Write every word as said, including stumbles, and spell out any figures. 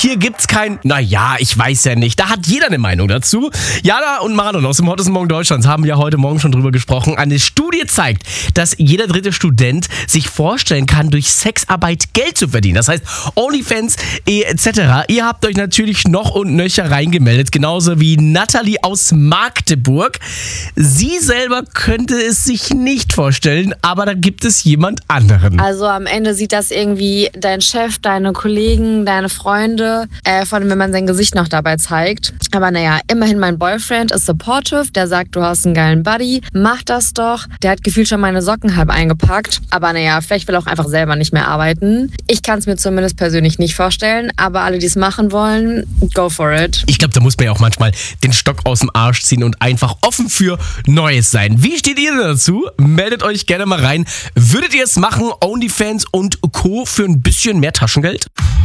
Hier gibt's kein, naja, ich weiß ja nicht. Da hat jeder eine Meinung dazu. Jana und Manon aus dem Hottesten Morgen Deutschlands haben ja heute Morgen schon drüber gesprochen. Eine Studie zeigt, dass jeder dritte Student sich vorstellen kann, durch Sexarbeit Geld zu verdienen. Das heißt, OnlyFans et cetera. Ihr habt euch natürlich noch und nöcher reingemeldet, genauso wie Nathalie aus Magdeburg. Sie selber könnte es sich nicht vorstellen, aber da gibt es jemand anderen. Also am Ende sieht das irgendwie dein Chef, deine Kollegen, deine Freunde, äh, vor allem wenn man sein Gesicht noch dabei zeigt. Aber naja, immerhin mein Boyfriend ist supportive, der sagt, du hast einen geilen Buddy, mach das doch. Der hat gefühlt schon meine Socken halb eingepackt. Aber naja, vielleicht will er auch einfach selber nicht mehr arbeiten. Ich kann es mir zumindest persönlich nicht vorstellen, aber alle, die es machen wollen, go for it. Ich glaube, da muss man ja auch manchmal den Stock aus dem Arsch ziehen und einfach offen für Neues sein. Wie steht ihr denn dazu? Meldet euch gerne mal rein. Würdet ihr es machen, OnlyFans und Co. für ein bisschen mehr Taschengeld?